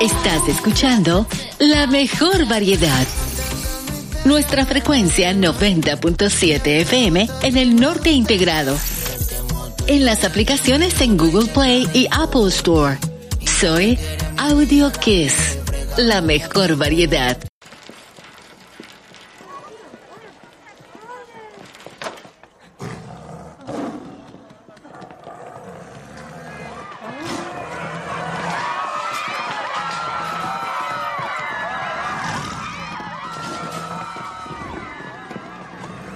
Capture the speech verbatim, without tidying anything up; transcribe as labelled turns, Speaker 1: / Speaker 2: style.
Speaker 1: Estás escuchando la mejor variedad. Nuestra frecuencia noventa punto siete F M en el norte integrado. En las aplicaciones en Google Play y Apple Store. Soy Audio Kiss, la mejor variedad.